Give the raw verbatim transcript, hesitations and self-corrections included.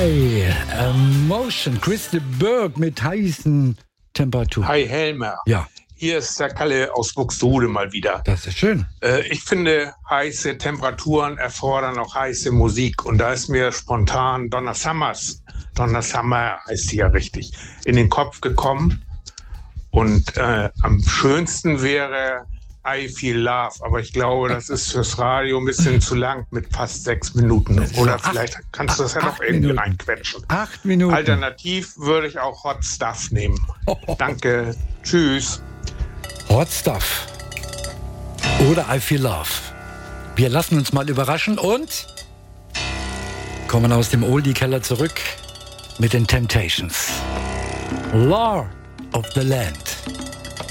Hi, Emotion, Chris de Burgh mit heißen Temperaturen. Hi Helmer. Ja. Hier ist der Kalle aus Buxtehude mal wieder. Das ist schön. Äh, ich finde, heiße Temperaturen erfordern auch heiße Musik. Und da ist mir spontan Donna Summers, Donna Summer heißt sie ja richtig, in den Kopf gekommen. Und äh, am schönsten wäre I Feel Love. Aber ich glaube, das ist fürs Radio ein bisschen zu lang mit fast sechs Minuten. Oder acht, vielleicht kannst du das ja noch irgendwie Minuten. reinquetschen. Acht Minuten. Alternativ würde ich auch Hot Stuff nehmen. Danke. Tschüss. Hot Stuff. Oder I Feel Love. Wir lassen uns mal überraschen und kommen aus dem Oldie-Keller zurück mit den Temptations. Law of the Land.